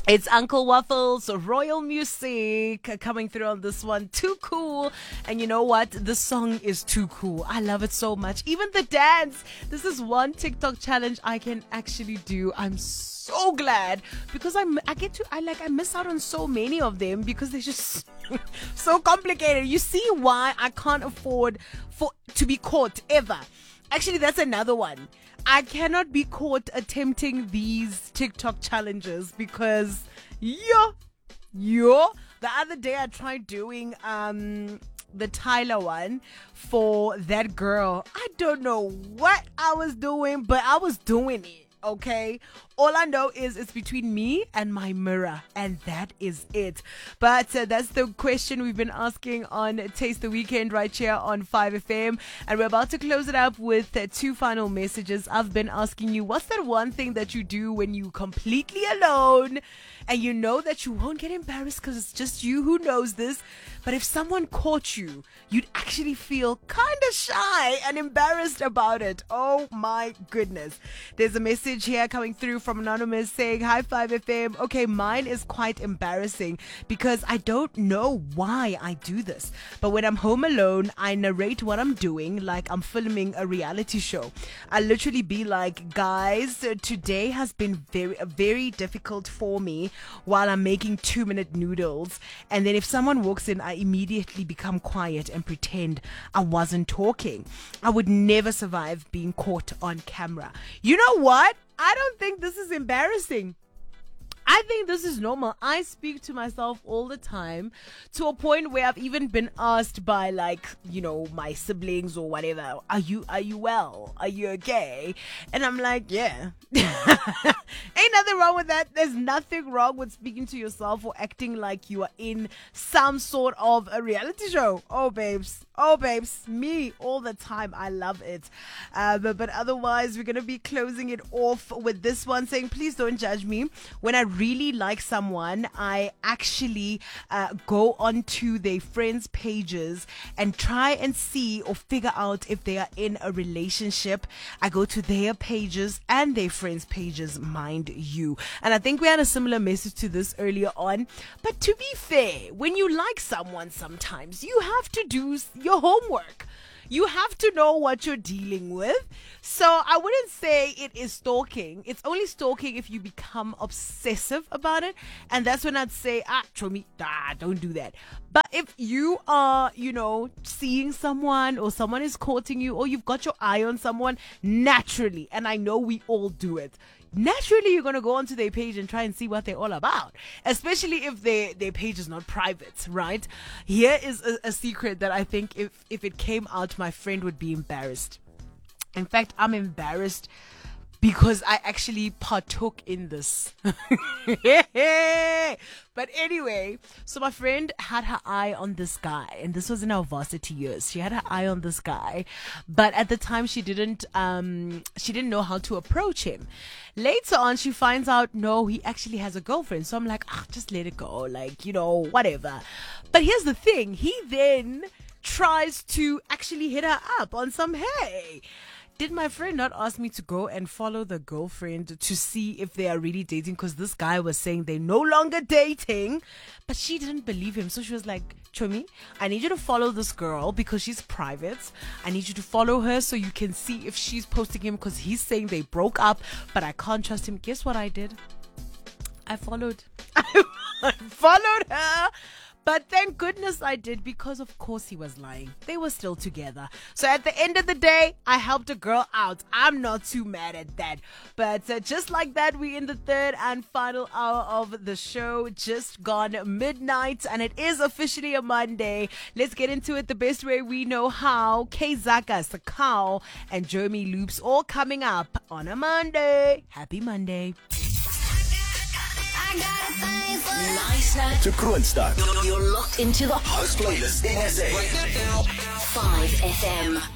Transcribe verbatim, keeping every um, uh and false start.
It's Uncle Waffles, Royal Music coming through on this one. Too cool. And you know what? This song is too cool. I love it so much. Even the dance. This is one TikTok challenge I can actually do. I'm so glad because I'm, I get to, I like, I miss out on so many of them because they're just so complicated. You see why I can't afford for to be caught ever. Actually, that's another one. I cannot be caught attempting these TikTok challenges because, yo, yo, the other day I tried doing um the Tyler one for that girl. I don't know what I was doing, but I was doing it. Okay, all I know is it's between me and my mirror, and that is it. But uh, that's the question we've been asking on Taste the Weekend right here on five F M, and we're about to close it up with uh, two final messages. I've been asking you, what's that one thing that you do when you completely alone and you know that you won't get embarrassed because it's just you who knows this, but if someone caught you, you'd actually feel kind of shy and embarrassed about it. Oh my goodness. There's a message here coming through from Anonymous saying, hi five F M. Okay, mine is quite embarrassing because I don't know why I do this. But when I'm home alone, I narrate what I'm doing like I'm filming a reality show. I literally be like, guys, today has been very, very difficult for me while I'm making two minute noodles. And then if someone walks in, I immediately become quiet and pretend I wasn't talking. I would never survive being caught on camera. You know what? I don't think this is embarrassing. I think this is normal. I speak to myself all the time to a point where I've even been asked by, like, you know, my siblings or whatever, are you are you well? Are you okay? And I'm like, yeah. Ain't nothing wrong with that. There's nothing wrong with speaking to yourself or acting like you are in some sort of a reality show. Oh, babes. Oh, babes. Me all the time. I love it. Uh, but, but otherwise, we're going to be closing it off with this one saying, please don't judge me. When I really like someone, I actually uh, go onto their friends' pages and try and see or figure out if they are in a relationship. I go to their pages and their friends' pages, mind you. And I think we had a similar message to this earlier on. But to be fair, when you like someone, sometimes you have to do your homework. You have to know what you're dealing with. So I wouldn't say it is stalking. It's only stalking if you become obsessive about it. And that's when I'd say, ah, Chomi, ah, don't do that. But if you are, you know, seeing someone or someone is courting you or you've got your eye on someone naturally, and I know we all do it, naturally you're going to go onto their page and try and see what they're all about, especially if they, their page is not private, right? Here is a, a secret that I think if, if it came out, my friend would be embarrassed. In fact, I'm embarrassed because I actually partook in this. But anyway, so my friend had her eye on this guy, and this was in our varsity years. She had her eye on this guy, but at the time she didn't um she didn't know how to approach him. Later on, she finds out, no, he actually has a girlfriend. So I'm like, ah, just let it go, like, you know, whatever. But here's the thing, he then tries to actually hit her up on some, hey, did my friend not ask me to go and follow the girlfriend to see if they are really dating? Because this guy was saying they're no longer dating, but she didn't believe him. So she was like, Chomi, I need you to follow this girl because she's private. I need you to follow her so you can see if she's posting him because he's saying they broke up, but I can't trust him. Guess what I did? I followed. I followed her. But thank goodness I did, because of course he was lying. They were still together. So at the end of the day, I helped a girl out. I'm not too mad at that. But uh, just like that, we're in the third and final hour of the show. Just gone midnight, and it is officially a Monday. Let's get into it the best way we know how. K Zaka, Sakao, and Jeremy Loops all coming up on a Monday. Happy Monday. Nicer to Kroonstad. You're locked into the hottest playlist in S A. Right now. five F M.